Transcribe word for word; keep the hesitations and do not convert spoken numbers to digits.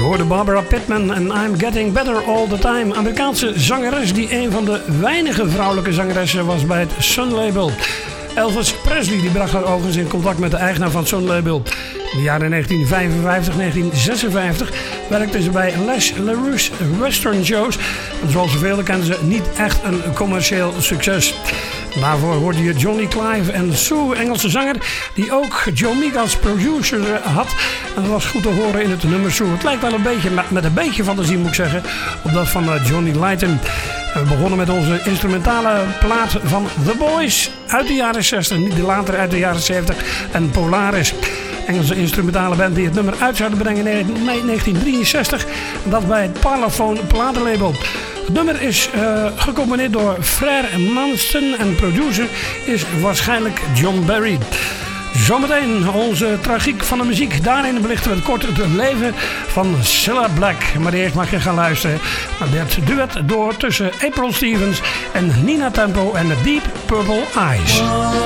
hoorde Barbara Pittman en I'm Getting Better All The Time. Amerikaanse zangeres die een van de weinige vrouwelijke zangeressen was bij het Sun Label. Elvis Presley die bracht haar overigens in contact met de eigenaar van het Sun Label. In de jaren negentien vijfenvijftig tot negentien zesenvijftig werkte ze bij Les LaRousse Western Shows. En zoals zoveel kenden ze niet echt een commercieel succes. Daarvoor hoorde je Johnny Clive en Sue, Engelse zanger, die ook Joe Meek als producer had. En dat was goed te horen in het nummer Sue. Het lijkt wel een beetje, met, met een beetje fantasie moet ik zeggen, op dat van Johnny Lighton. En we begonnen met onze instrumentale plaat van The Boys uit de jaren zestig, niet de later uit de jaren zeventig en Polaris. Engelse instrumentale band die het nummer uit zouden brengen in mei negentien drieënzestig. En dat bij het Parlophone platenlabel. Het nummer is uh, gecomponeerd door Frère Manston en producer is waarschijnlijk John Barry. Zometeen onze tragiek van de muziek. Daarin belichten we het kort het leven van Cilla Black. Maar eerst mag je gaan luisteren naar dit duet door tussen April Stevens en Nina Tempo en The Deep Purple Eyes.